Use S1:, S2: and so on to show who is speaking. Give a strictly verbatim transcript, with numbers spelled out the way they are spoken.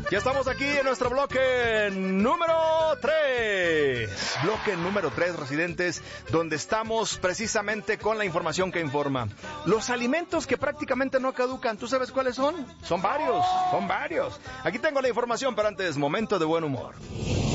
S1: Ya estamos aquí en nuestro bloque número tres. Bloque número tres, residentes, donde estamos precisamente con la información que informa. Los alimentos que prácticamente no caducan, ¿tú sabes cuáles son? Son varios, son varios. Aquí tengo la información, pero antes, momento de buen humor.